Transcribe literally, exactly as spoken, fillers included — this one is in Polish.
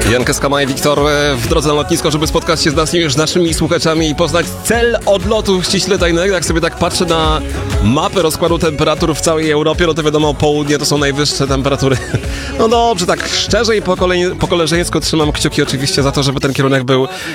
Janka Skama i Wiktor w drodze na lotnisko, żeby spotkać się z, nas, z naszymi słuchaczami i poznać cel odlotu ściśle tajnego. Jak sobie tak patrzę na mapę rozkładu temperatur w całej Europie, no to wiadomo, południe to są najwyższe temperatury. No dobrze, tak szczerze i po, kolei, po koleżeńsku trzymam kciuki oczywiście za to, żeby ten kierunek był